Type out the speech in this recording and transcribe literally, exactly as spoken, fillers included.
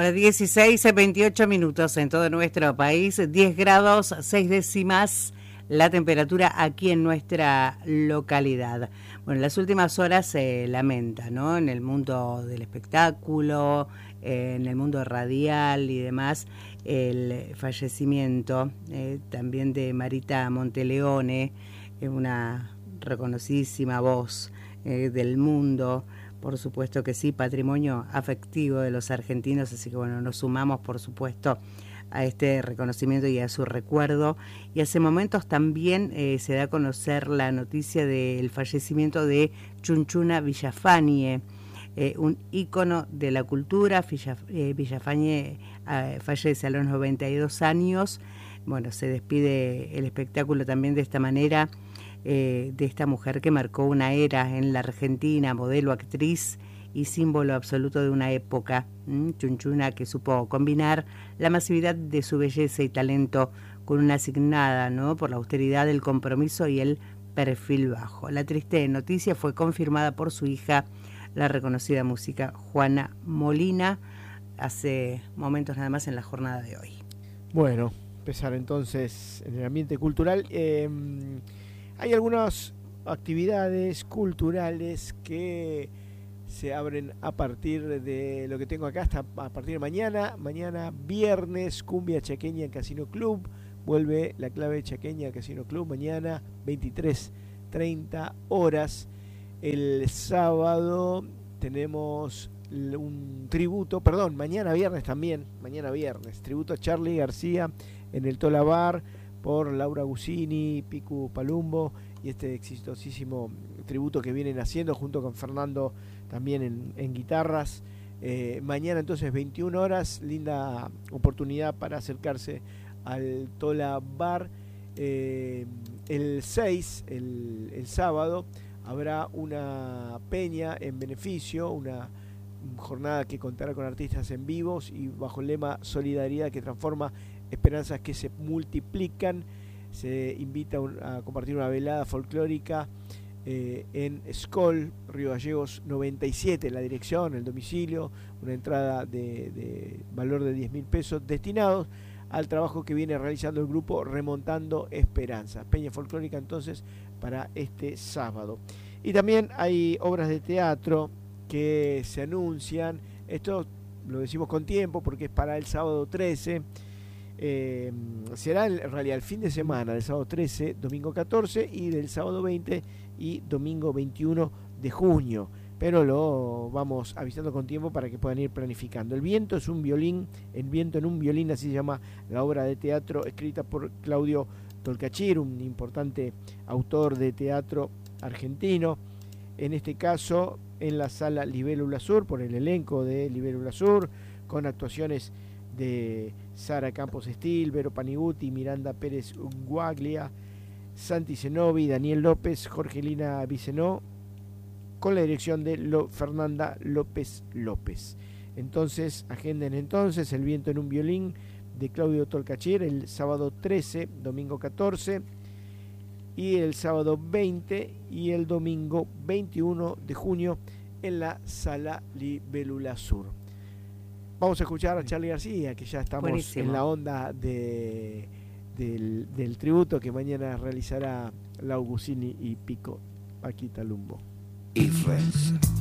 tarde, dieciséis a veintiocho minutos en todo nuestro país, diez grados, seis décimas la temperatura aquí en nuestra localidad. Bueno, en las últimas horas se lamenta, ¿no? En el mundo del espectáculo, eh, en el mundo radial y demás, el fallecimiento eh, también de Marita Monteleone, eh, una reconocidísima voz eh, del mundo. Por supuesto que sí, patrimonio afectivo de los argentinos, así que bueno, nos sumamos por supuesto a este reconocimiento y a su recuerdo. Y hace momentos también eh, se da a conocer la noticia del fallecimiento de Chunchuna Villafañe, eh, un ícono de la cultura. Villaf eh, Villafañe eh, fallece a los noventa y dos años. Bueno, se despide el espectáculo también de esta manera, Eh, de esta mujer que marcó una era en la Argentina, modelo, actriz y símbolo absoluto de una época. ¿Mm? Chunchuna, que supo combinar la masividad de su belleza y talento con una asignada, ¿no?, por la austeridad del compromiso y el perfil bajo. La triste noticia fue confirmada por su hija, la reconocida música Juana Molina, hace momentos nada más en la jornada de hoy. Bueno, empezar entonces en el ambiente cultural. Eh, Hay algunas actividades culturales que se abren a partir de lo que tengo acá hasta a partir de mañana. Mañana viernes, Cumbia Chaqueña en Casino Club. Vuelve la clave chaqueña Casino Club mañana, veintitrés treinta horas. El sábado tenemos un tributo, perdón, mañana viernes también, mañana viernes, tributo a Charly García en el Tola Bar, por Laura Gusini, Picu Palumbo y este exitosísimo tributo que vienen haciendo junto con Fernando también en, en guitarras. Eh, mañana entonces veintiuna horas, linda oportunidad para acercarse al Tola Bar. Eh, el seis, el, el sábado, habrá una peña en beneficio, una jornada que contará con artistas en vivos y bajo el lema Solidaridad que transforma, esperanzas que se multiplican. Se invita a compartir una velada folclórica eh, en Escol, Río Gallegos noventa y siete, la dirección, el domicilio, una entrada de, de valor de diez mil pesos destinados al trabajo que viene realizando el grupo Remontando Esperanzas. Peña folclórica entonces para este sábado. Y también hay obras de teatro que se anuncian. Esto lo decimos con tiempo porque es para el sábado trece. Eh, será en realidad el fin de semana del sábado trece, domingo catorce y del sábado veinte y domingo veintiuno de junio, pero lo vamos avisando con tiempo para que puedan ir planificando. El viento es un violín, el viento en un violín, así se llama la obra de teatro escrita por Claudio Tolcachir, un importante autor de teatro argentino, en este caso en la sala Libélula Sur, por el elenco de Libélula Sur, con actuaciones de Sara Campos Estil, Vero Paniguti, Miranda Pérez Guaglia, Santi Zenobi, Daniel López, Jorgelina Vicenó, con la dirección de Lo, Fernanda López López. Entonces, agenden entonces El viento en un violín de Claudio Tolcachir el sábado trece, domingo catorce y el sábado veinte y el domingo veintiuno de junio en la sala Libélula Sur. Vamos a escuchar a Charly García, que ya estamos Buenísimo. en la onda de, del, del tributo que mañana realizará Lau Gusini y Pico Paquita Lumbo. Y